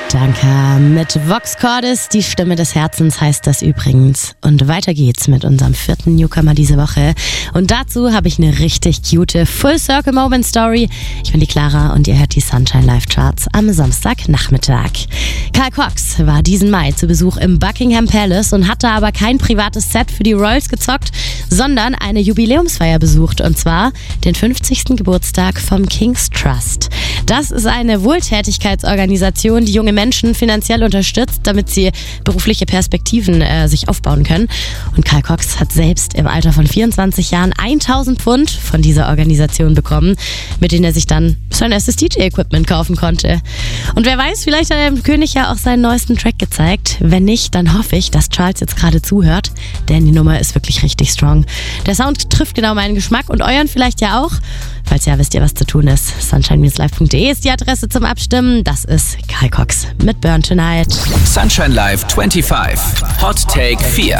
Danke. Mit Vox Cordis, die Stimme des Herzens heißt das übrigens. Und weiter geht's mit unserem 4. Newcomer diese Woche. Und dazu habe ich eine richtig cute Full Circle Moment Story. Ich bin die Clara und ihr hört die Sunshine Live Charts am Samstagnachmittag. Carl Cox war diesen Mai zu Besuch im Buckingham Palace und hatte aber kein privates Set für die Royals gezockt, sondern eine Jubiläumsfeier besucht. Und zwar den 50. Geburtstag vom King's Trust. Das ist eine Wohltätigkeitsorganisation, die junge Menschen finanziell unterstützt, damit sie berufliche Perspektiven sich aufbauen können. Und Carl Cox hat selbst im Alter von 24 Jahren 1000 Pfund von dieser Organisation bekommen, mit denen er sich dann sein erstes DJ-Equipment kaufen konnte. Und wer weiß, vielleicht hat er dem König ja auch seinen neuesten Track gezeigt. Wenn nicht, dann hoffe ich, dass Charles jetzt gerade zuhört, denn die Nummer ist wirklich richtig strong. Der Sound trifft genau meinen Geschmack und euren vielleicht ja auch. Falls ja, wisst ihr, was zu tun ist. Sunshine-live.de ist die Adresse zum Abstimmen. Das ist Carl Cox mit Burn Tonight. Sunshine Live 25. Hot Take 4.